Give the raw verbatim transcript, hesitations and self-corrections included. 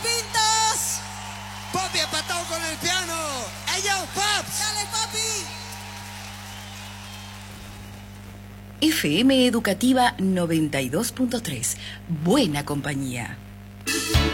Pintos! Papi empatado con el piano. ¡Ellos, Paps! ¡Dale, papi! F M Educativa noventa y dos punto tres. Buena compañía.